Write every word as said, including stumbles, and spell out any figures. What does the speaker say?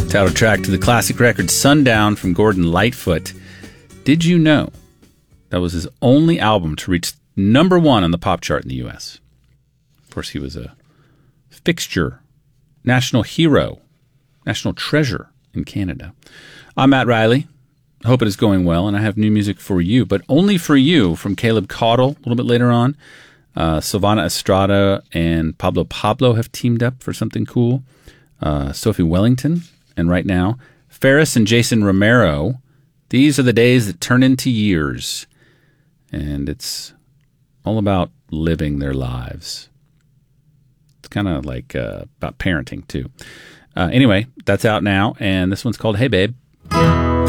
Title track to the classic record Sundown from Gordon Lightfoot. Did you know that was his only album to reach number one on the pop chart in the U S? Of course, he was a fixture, national hero, national treasure in Canada. I'm Matt Riley. Hope it is going well, and I have new music for you, but only for you, from Caleb Caudle a little bit later on. Uh, Silvana Estrada and Pablo Pablo have teamed up for something cool. Uh, Sophie Wellington. And right now, Ferris and Jason Romero. These are the days that turn into years. And it's all about living their lives. It's kind of like uh, about parenting, too. Uh, anyway, that's out now. And this one's called Hey Babe.